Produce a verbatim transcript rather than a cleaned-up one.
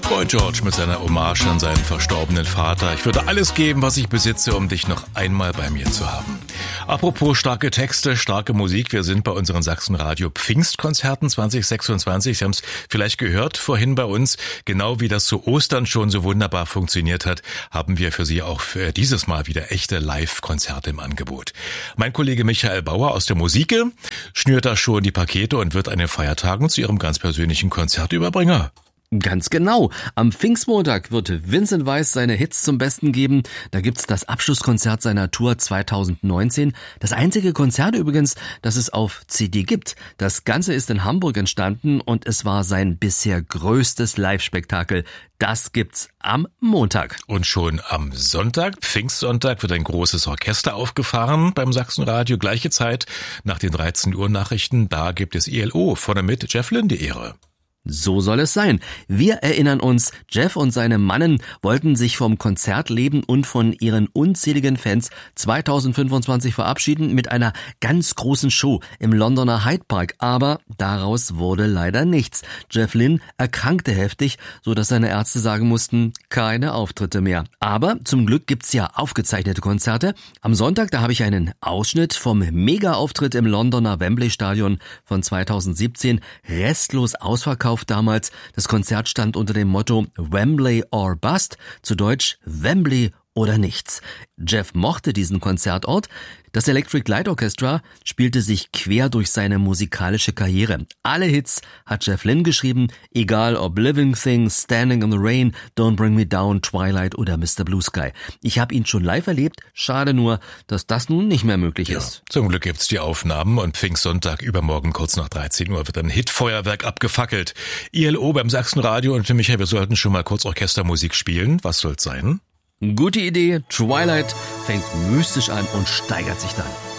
Boy George mit seiner Hommage an seinen verstorbenen Vater. Ich würde alles geben, was ich besitze, um dich noch einmal bei mir zu haben. Apropos starke Texte, starke Musik. Wir sind bei unseren Sachsenradio Pfingstkonzerten zwanzig sechsundzwanzig. Sie haben es vielleicht gehört vorhin bei uns. Genau wie das zu Ostern schon so wunderbar funktioniert hat, haben wir für Sie auch für dieses Mal wieder echte Live-Konzerte im Angebot. Mein Kollege Michael Bauer aus der Musike schnürt da schon die Pakete und wird an den Feiertagen zu Ihrem ganz persönlichen Konzertüberbringer. Ganz genau. Am Pfingstmontag wird Vincent Weiss seine Hits zum Besten geben. Da gibt's das Abschlusskonzert seiner Tour zwanzig neunzehn. Das einzige Konzert übrigens, das es auf C D gibt. Das Ganze ist in Hamburg entstanden und es war sein bisher größtes Live-Spektakel. Das gibt's am Montag. Und schon am Sonntag, Pfingstsonntag, wird ein großes Orchester aufgefahren beim Sachsenradio. Gleiche Zeit nach den dreizehn Uhr Nachrichten. Da gibt es I L O. Vorne mit Jeff Lynne die Ehre. So soll es sein. Wir erinnern uns, Jeff und seine Mannen wollten sich vom Konzertleben und von ihren unzähligen Fans zwanzig fünfundzwanzig verabschieden mit einer ganz großen Show im Londoner Hyde Park. Aber daraus wurde leider nichts. Jeff Lynne erkrankte heftig, so dass seine Ärzte sagen mussten, keine Auftritte mehr. Aber zum Glück gibt's ja aufgezeichnete Konzerte. Am Sonntag, da habe ich einen Ausschnitt vom Mega-Auftritt im Londoner Wembley Stadion von zwanzig siebzehn. Restlos ausverkauft damals. Das Konzert stand unter dem Motto Wembley or Bust, zu Deutsch Wembley oder nichts. Jeff mochte diesen Konzertort. Das Electric Light Orchestra spielte sich quer durch seine musikalische Karriere. Alle Hits hat Jeff Lynne geschrieben, egal ob Living Things, Standing in the Rain, Don't Bring Me Down, Twilight oder Mister Blue Sky. Ich habe ihn schon live erlebt, schade nur, dass das nun nicht mehr möglich ja, ist. Zum Glück gibt's die Aufnahmen und Pfingstsonntag übermorgen kurz nach dreizehn Uhr wird ein Hitfeuerwerk abgefackelt. I L O beim Sachsenradio und Michael, wir sollten schon mal kurz Orchestermusik spielen. Was soll's sein? Gute Idee, Twilight fängt mystisch an und steigert sich dann.